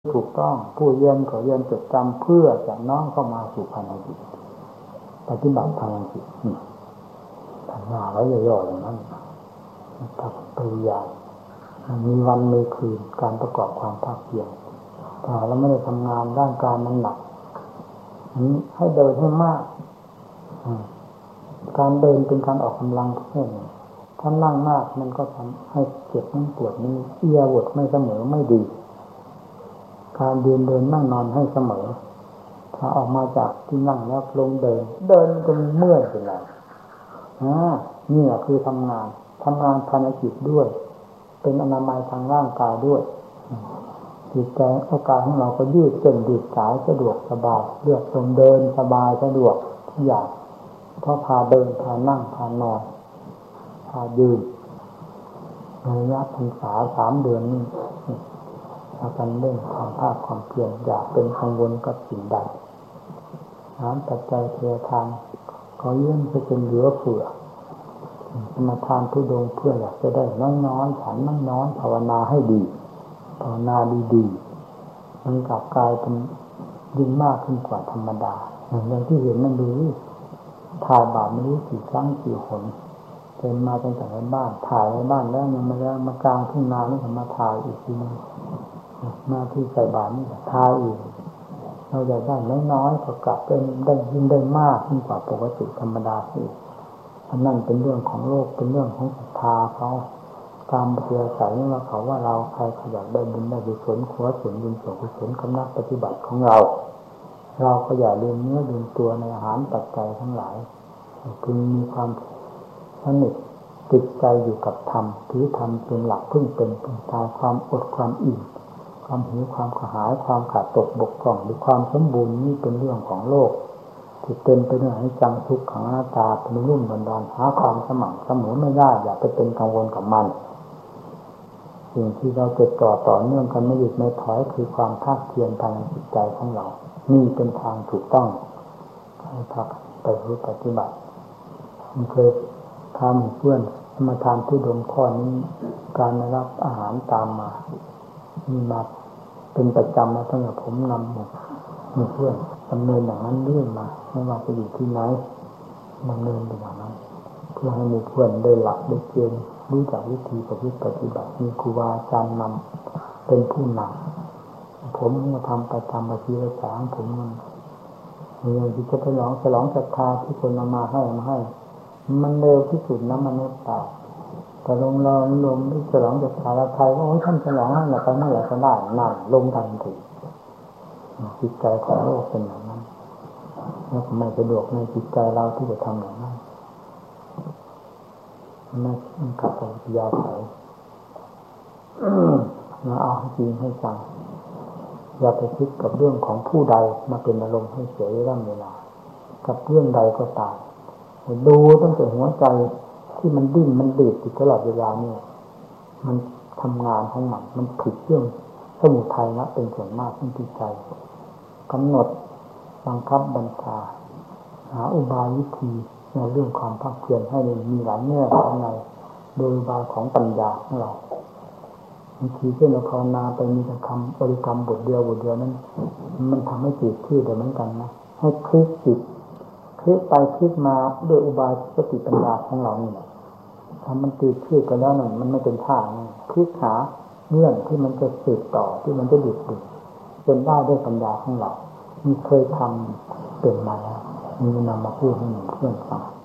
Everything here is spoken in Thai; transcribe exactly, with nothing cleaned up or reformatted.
ถูกต้องผู้เรียนก็เรียนจดจำเพื่อจะน้อมเข้ามาสู่ภายในจิตปฏิบัติภายในจิตทำงานไว้ย่อๆอย่างนั้นทำปริยายมีวันมีคืนการประกอบความภาคเพียรแต่เราไม่ได้ทำงานด้านการมันหนักให้เดินให้มากการเดินเป็นการออกกำลังเพื่อถ้านั่งมากมันก็ทำให้เจ็บนั่งปวดนี้เอียบทไม่เสมอไม่ดีการเดินเดินนั่งนอนให้เสมอถ้าออกมาจากที่นั่งแล้วลงเดินเดินจนเมื่อยไปเลยอ่านี่คือทำงานทำงานภายในจิตด้วยเป็นอนามัยทางร่างกายด้วยจิตใจอาการของเราก็ยืดเส้นยืดสายสะดวกสบายเลือกลมเดินสบายสะดวกทุกอย่างเพราะพาเดินพานั่งพานอนพายืนในระยะพรรษาสามเดือนนี้พากันเร่งความภาคความเพียรอย่าเป็นกังวลกับสิ่งใดน้ำปัจจัยเททานก็เลื่อนไปจนเหลือเฟือมาทานทุดงเพื่ออยากจะได้น้อยๆฉันน้อยๆภาวนาให้ดีภาวนาดีๆมันกลับกลายเป็นยิ่งมากขึ้นกว่าธรรมดาอย่างที่เห็นนั่นดูถ่ายบาปไม่รู้กี่ครั้งกี่หนเป็นมาตั้งแต่ในบ้านถ่ายในบ้านแล้วยังมาแล้วมากลางทุ่งนานี่มาถ่ายอีกทีนึงมาที่ใส่บาตรนี่ถ่ายอีกเราอยากได้น้อยๆก็กลับเป็นได้ยิ่งได้มากขึ้นกว่าปกติธรรมดาอีกอันนั้นเป็นเรื่องของโลกเป็นเรื่องของศรัทธาเขาตามเชื่อสายนี่ว่าเขาว่าเราใครขยันได้บุญได้กุศลขอส่วนบุญส่วนกุศลกำลังปฏิบัติของเราเราก็อย่าลืมเนื้อลืมตัวในอาหารปัจจัยทั้งหลายพึงมีความสนิทติดใจอยู่กับธรรมถือธรรมเป็นหลักพึ่งเป็นพึ่งตายความอดความอิ่มความหิวความกระหายความขาดตกบกพร่องหรือความสมบูรณ์นี่เป็นเรื่องของโลกที่เต็มไปด้วยอนิจจังทุกขังอนัตตาเป็นรุ่มบันดาลหาความสม่ำเสมอไม่ได้อย่าไปเป็นกังวลกับมันสิ่งที่เราจดจ่อต่อเนื่องกันไม่หยุดไม่ถอยคือความภาคเพียรภายในจิตใจของเรานี่เป็นทางถูกต้องให้พักไปปฏิบัติมันเคยทำเพื่อนมาทานทุดงข้อนี้การได้รับอาหารตามมามีมาเป็นประจำนะตั้งแต่ผมนำหมู่เพื่อนดำเนินอย่างนั้นเรื่อยมาไม่ว่าจะอยู่ที่ไหนดำเนินอย่างนั้นเพื่อให้หมู่เพื่อนได้หลักได้เกณฑ์รู้จักวิธีประพฤติปฏิบัติมีครูบาอาจารย์นำเป็นผู้นำผมมาทำไปตามอาชีพสางผมมันมีอย่างที่จะไปร้องฉลองศรัทธาที่คนเอามาให้มาให้มันเร็วที่สุดนะมนุษย์เราแต่ลงรอลงไม่ฉลองศรัทธาแล้วใครว่าโอ้ยท่านฉลองให้เราไปเมื่อไหร่ก็ได้นั่นลงทันทีจิตใจของโลกเป็นอย่างนั้นแล้วไม่สะดวกในจิตใจเราที่จะทำอย่างนั้นไม่ขัดกับยาไขมาเอาให้จริงให้จังอย่าไปคิดกับเรื่องของผู้ใดมาเป็นอารมณ์ให้เสียเวลากับเรื่องใดก็ตามดูตั้งแต่หัวใจที่มันดิ้นมันเดือดอยู่ตลอดเวลาเนี่ยมันทำงานของมันมันผิดเรื่องสมุทัยนะเป็นส่วนมากที่ใจกำหนดบังคับบัญชาหาอุบายวิธีในเรื่องความภาคเพียรให้มีหลายแง่หลายในโดยอุบายของปัญญาของเราบางทีเช่นเราภาวนาไปมีแต่คำบริกรรมบทเดียวบทเดียวนั้นมันทำให้จิตทื่อได้เหมือนกันนะให้คลิกจิตคลิกไปคลิกมาด้วยอุบายสติปัญญาของเรานี่แหละถ้ามันติดชื่อกันแล้วนั่นมันไม่เป็นท่าคลิกหาเงื่อนที่มันจะสืบต่อที่มันจะดุดดุดจนได้ด้วยปัญญาของเรามีเคยทำเป็นมาแล้วมีนำมาพูดให้เพื่อนฟัง